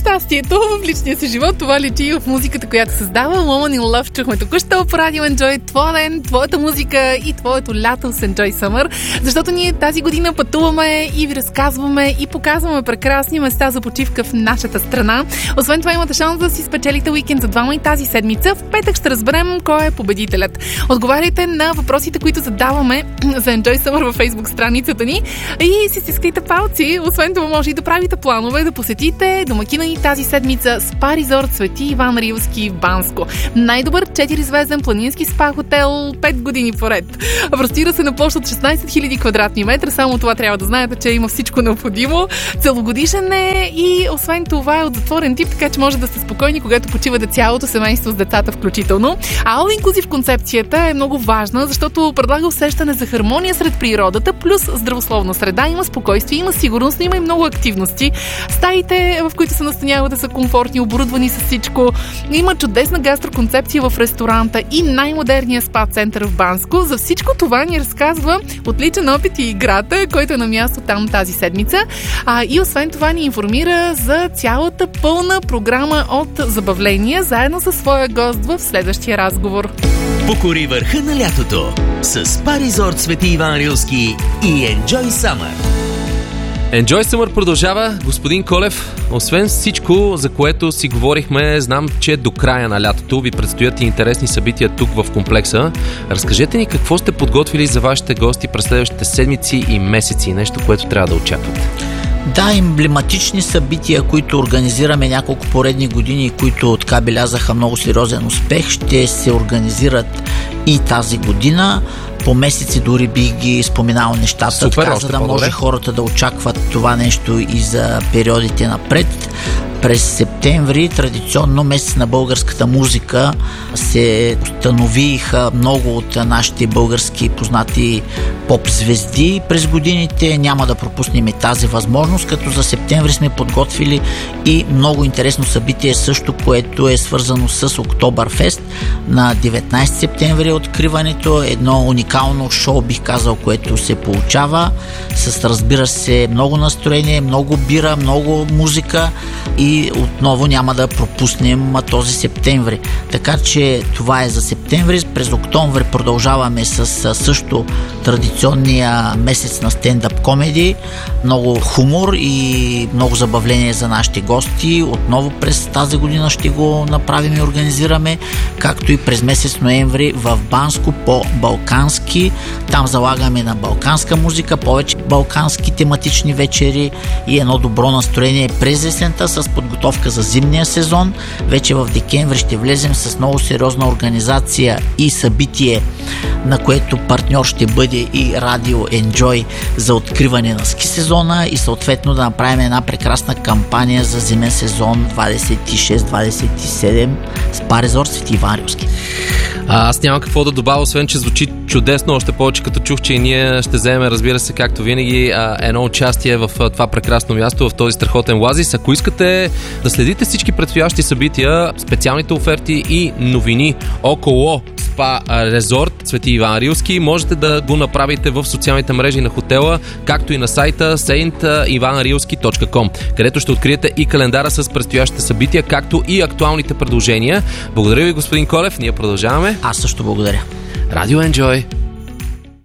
щастието в личния си живот. Това личи и в музиката, която създава. Woman in Love чухме току-що по радио Enjoy. Твоя ден, твоята музика и твоето лято с Enjoy Summer. Защото ние тази година пътуваме и ви разказваме и показваме прекрасни места за почивка в нашата страна. Освен това имате шанс да си спечелите уикенд за двама и тази седмица. В петък ще разберем кой е победителят. Отговаряйте на въпросите, които задаваме за Enjoy Summer във Facebook страницата ни и си стискайте палци. Освен това може и да правите планове да посетите домакина ни тази седмица СПА Резорт Свети Иван Рилски в Банско. Най-добър 4-звезден планински спа хотел 5 години поред. Простира се на площ от 16 000 квадратни метра. Само това трябва да знаете, че има всичко необходимо. Целогодишен е и освен това е от затворен тип, така че може да сте спокойни, когато почивате цялото семейство с децата включително. А All Inclusive концепцията е много важна, защото предлага усещане за хармония сред природата, плюс здравословна среда, има спокойствие, има сигурност, но има и много активности. Стаите, в които се настанявате, са комфортни, оборудвани с всичко. Има чудесна гастроконцепция в ресторанта и най-модерния спа център в Банско. За всичко това ни разказва отличен опит и играта, който е на място там тази седмица. И освен това ни информира за цялата пълна програма от забавления, заедно със своя гост в следващия разговор. Покори върха на лятото с СПА Резорт Свети Иван Рилски и Enjoy Summer. Enjoy Summer продължава. Господин Колев, освен всичко, за което си говорихме, знам, че до края на лятото ви предстоят и интересни събития тук в комплекса. Разкажете ни какво сте подготвили за вашите гости през следващите седмици и месеци, нещо, което трябва да очаквате. Да, емблематични събития, които организираме няколко поредни години, които така белязаха много сериозен успех, ще се организират и тази година. По месеци дори бих ги споменал нещата, супер, така, за да може хората да очакват това нещо и за периодите напред. През септември, традиционно месец на българската музика, се установиха много от нашите български познати поп-звезди през годините. Няма да пропуснем и тази възможност, като за септември сме подготвили и много интересно събитие също, което е свързано с Октобърфест. На 19 септември е откриването. Едно уникално шоу, бих казал, което се получава с, разбира се, много настроение, много бира, много музика и отново няма да пропуснем този септември. Така че това е за септември. През октомври продължаваме с също традиционния месец на стендъп комеди. Много хумор и много забавление за нашите гости. Отново през тази година ще го направим и организираме, както и през месец ноември в Банско по балкански. Там залагаме на балканска музика, повече балкански тематични вечери и едно добро настроение през есента с подготовка за зимния сезон. Вече в декември ще влезем с много сериозна организация и събитие, на което партньор ще бъде и радио Enjoy за откриване на ски сезона и съответно да направим една прекрасна кампания за зимен сезон 26-27 СПА Резорт Свети Иван Рилски. Аз няма какво да добавя, освен че звучи чудесно, още повече като чух, че и ние ще вземем, разбира се, както винаги, едно участие в това прекрасно място, в този страхотен оазис. Ако искате да следите всички предстоящи събития, специалните оферти и новини около СПА Резорт Свети Иван Рилски, можете да го направите в социалните мрежи на хотела, както и на сайта saintivanrilski.com, където ще откриете и календара с предстоящите събития, както и актуалните предложения. Благодаря ви, господин Колев. Ние продължаваме. Аз също благодаря. Радио Enjoy.